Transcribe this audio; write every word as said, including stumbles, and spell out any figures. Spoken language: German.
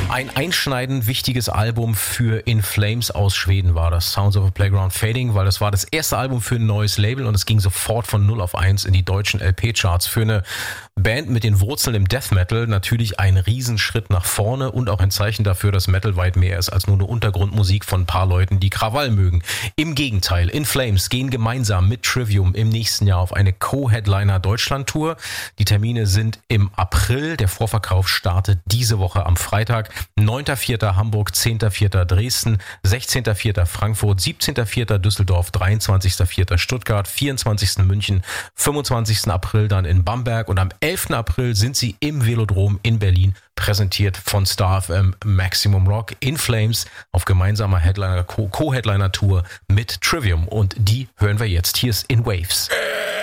Ein einschneidend wichtiges Album für In Flames aus Schweden war das, Sounds of a Playground Fading, weil das war das erste Album für ein neues Label und es ging sofort von null auf eins in die deutschen L P-Charts. Für eine Band mit den Wurzeln im Death Metal natürlich ein Riesenschritt nach vorne und auch ein Zeichen dafür, dass Metal weit mehr ist als nur eine Untergrundmusik von ein paar Leuten, die Krawall mögen. Im Gegenteil, In Flames gehen gemeinsam mit Trivium im nächsten Jahr auf eine Co-Headliner-Deutschland-Tour. Die Termine sind im April, der Vorverkauf startet diese Woche am Freitag. neunter vierter Hamburg, zehnter vierter Dresden, sechzehnter vierter Frankfurt, siebzehnter vierter Düsseldorf, dreiundzwanzigster vierter Stuttgart, vierundzwanzigster München, fünfundzwanzigster April dann in Bamberg und am elften April sind sie im Velodrom in Berlin, präsentiert von Star F M Maximum Rock. In Flames auf gemeinsamer Headliner, Co-Headliner-Tour mit Trivium und die hören wir jetzt. Hier ist In Waves.